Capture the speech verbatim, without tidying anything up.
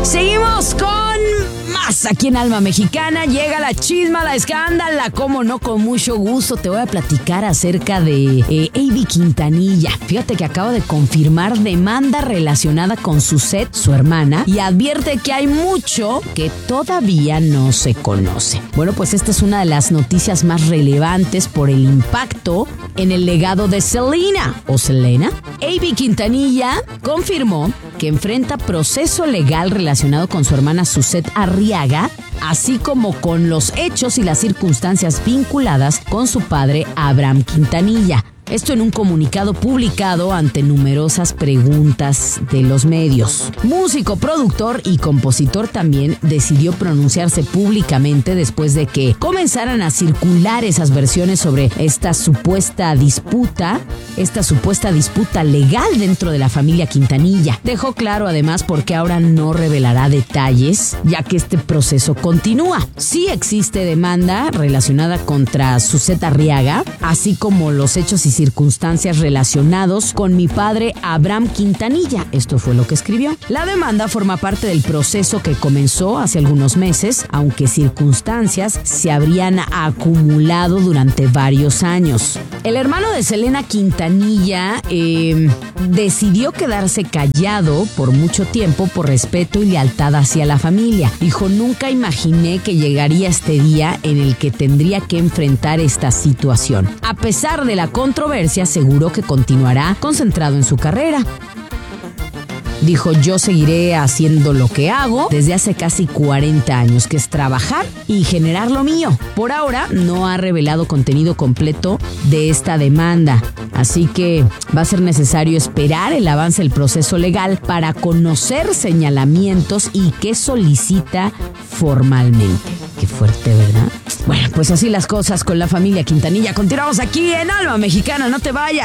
Seguimos con más aquí en Alma Mexicana. Llega la chisma, la escándala. Como no, con mucho gusto te voy a platicar acerca de eh, Abby Quintanilla. Fíjate que acaba de confirmar demanda relacionada con Suzette, su hermana, y advierte que hay mucho que todavía no se conoce. Bueno, pues esta es una de las noticias más relevantes por el impacto en el legado de Selena o Selena. Abby Quintanilla confirmó que enfrenta proceso legal relacionado con su hermana Suzette Arriaga, así como con los hechos y las circunstancias vinculadas con su padre Abraham Quintanilla. Esto en un comunicado publicado ante numerosas preguntas de los medios. Músico, productor y compositor también decidió pronunciarse públicamente después de que comenzaran a circular esas versiones sobre esta supuesta disputa, esta supuesta disputa legal dentro de la familia Quintanilla. Dejó claro además por qué ahora no revelará detalles, ya que este proceso continúa. Sí existe demanda relacionada contra Suzette Arriaga, así como los hechos y circunstancias relacionados con mi padre Abraham Quintanilla. Esto fue lo que escribió. La demanda forma parte del proceso que comenzó hace algunos meses, aunque circunstancias se habrían acumulado durante varios años. El hermano de Selena Quintanilla eh, decidió quedarse callado por mucho tiempo por respeto y lealtad hacia la familia. Dijo: nunca imaginé que llegaría este día en el que tendría que enfrentar esta situación. A pesar de la controversia, aseguró que continuará concentrado en su carrera. Dijo: yo seguiré haciendo lo que hago desde hace casi cuarenta años, que es trabajar y generar lo mío. Por ahora no ha revelado contenido completo de esta demanda, así que va a ser necesario esperar el avance del proceso legal para conocer señalamientos y qué solicita formalmente. Qué fuerte, ¿verdad? Bueno, pues así las cosas con la familia Quintanilla. Continuamos aquí en Alma Mexicana, no te vayas.